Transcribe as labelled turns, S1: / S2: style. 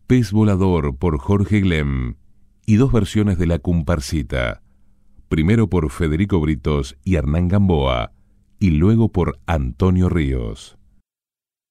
S1: Pez volador por Jorge Glem y dos versiones de La Comparsita, primero por Federico Britos y Hernán Gamboa y luego por Antonio Ríos.